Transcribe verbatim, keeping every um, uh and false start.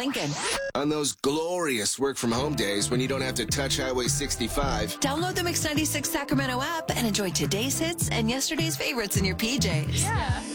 Lincoln. On those glorious work-from-home days when you don't have to touch Highway sixty-five. Download the Mix ninety-six Sacramento app and enjoy today's hits and yesterday's favorites in your P Js. Yeah.